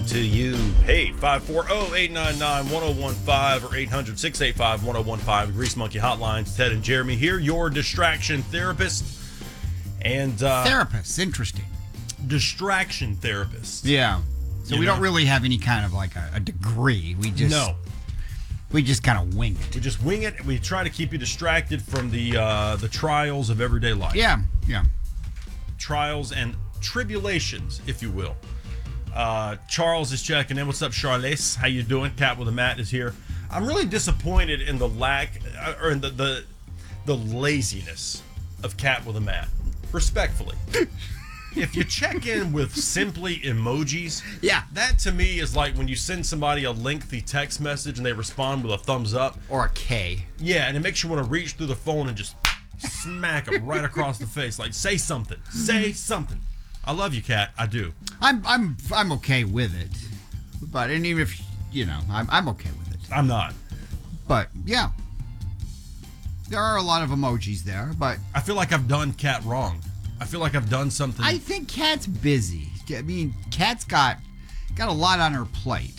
to you. Hey, 540-899-1015 or 800-685-1015. Grease Monkey Hotlines. Ted and Jeremy here, your distraction therapist. And Therapists, interesting. Distraction therapist. Yeah. So we don't really have any kind of like a degree. We just kind of wing it. We just wing it. We try to keep you distracted from the trials of everyday life. Yeah. Trials and tribulations, if you will. Charles is checking in. What's up, Charles? How you doing? Cat with a Mat is here. I'm really disappointed in the lack or in the laziness of Cat with a Mat. Respectfully. If you check in with simply emojis, that to me is like when you send somebody a lengthy text message and they respond with a thumbs up. Or a K. Yeah, and it makes you want to reach through the phone and just smack them right across the face. Like, say something. Say something. I love you, Kat. I do. I'm okay with it. But and even if, I'm okay with it. I'm not. But, yeah. There are a lot of emojis there, but... I feel like I've done Kat wrong. I feel like I've done something... I think Kat's busy. I mean, Kat's got a lot on her plate.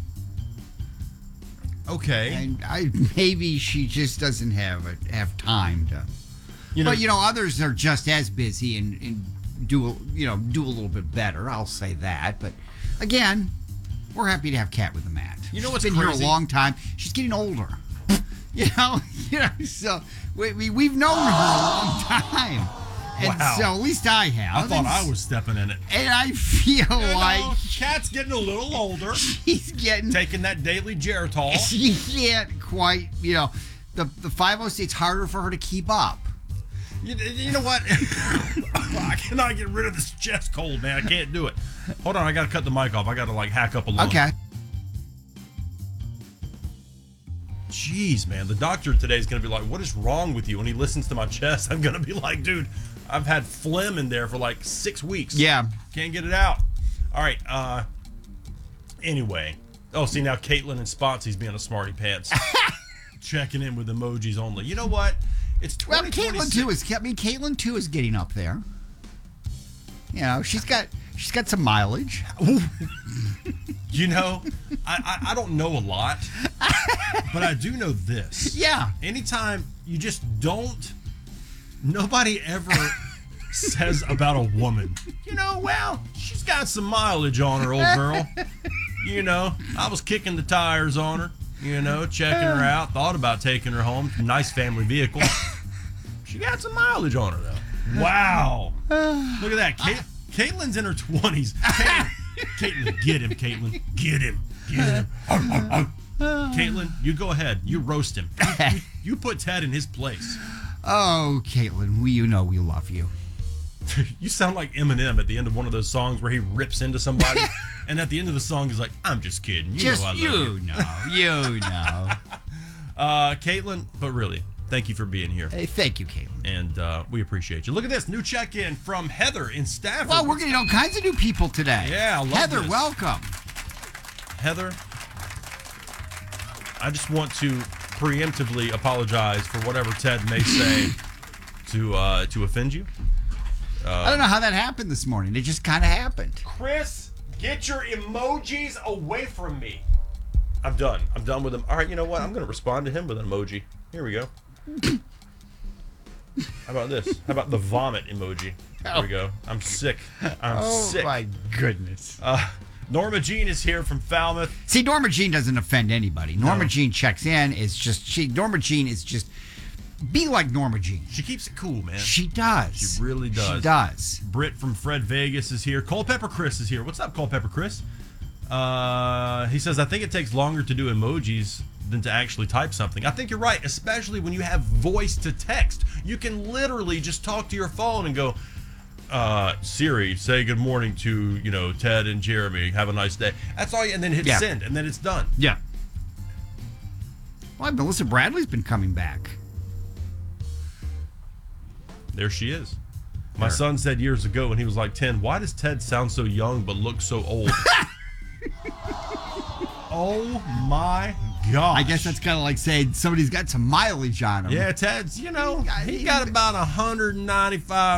Okay. And maybe she just doesn't have time to... But, others are just as busy and do a little bit better. I'll say that. But, again, we're happy to have Kat with the Mat. You know what's She's been here a long time. She's getting older. So we've known her a long time. And so at least I have. I thought I was stepping in it. And I feel like... Kat's getting a little older. She's getting... Taking that daily Geritol. She can't quite, the 506, it's harder for her to keep up. You know what? I cannot get rid of this chest cold, man. I can't do it. Hold on, I got to cut the mic off. I got to, hack up a lung. Okay. Jeez, man. The doctor today is going to be like, what is wrong with you? When he listens to my chest, I'm going to be like, dude, I've had phlegm in there for 6 weeks. Yeah. Can't get it out. All right. Anyway. Oh, see, now Caitlin and Spotsy's being a smarty pants. Checking in with emojis only. You know what? It's 2026. Caitlin too is getting up there. She's got some mileage. I don't know a lot, but I do know this. Yeah. Anytime you just don't, nobody ever says about a woman, well, she's got some mileage on her, old girl. I was kicking the tires on her, checking her out, thought about taking her home. Nice family vehicle. She got some mileage on her, though. Wow. Look at that. Caitlin's in her 20s. Caitlin, get him, Caitlin. Get him. Caitlin, you go ahead. You roast him. You put Ted in his place. Oh, Caitlin, we love you. You sound like Eminem at the end of one of those songs where he rips into somebody, and at the end of the song he's like, I'm just kidding. You know I love you. Caitlin, but really, thank you for being here. Hey, thank you, Caitlin. And we appreciate you. Look at this new check-in from Heather in Stafford. Well, we're getting all kinds of new people today. Yeah, I love Heather, this. welcome. Heather, I just want to preemptively apologize for whatever Ted may say to offend you. I don't know how that happened this morning. It just kind of happened. Chris, get your emojis away from me. I'm done. I'm done with them. All right, you know what? I'm going to respond to him with an emoji. Here we go. How about this? How about the vomit emoji? There we go. I'm sick. I'm sick. Oh, my goodness. Norma Jean is here from Falmouth. See, Norma Jean doesn't offend anybody. Norma Jean checks in. Norma Jean is just... Be like Norma Jean. She keeps it cool, man. She does. She really does. She does. Britt from Fred Vegas is here. Culpepper Chris is here. What's up, Culpepper Chris? He says, I think it takes longer to do emojis than to actually type something. I think you're right, especially when you have voice to text. You can literally just talk to your phone and go, Siri, say good morning to, Ted and Jeremy. Have a nice day. That's all, and then hit send, and then it's done. Yeah. Well, Melissa Bradley's been coming back. There she is. My son said years ago when he was like 10, why does Ted sound so young but look so old? Oh my gosh. I guess that's kind of like saying somebody's got some mileage on him. Yeah, Ted's, he got about 195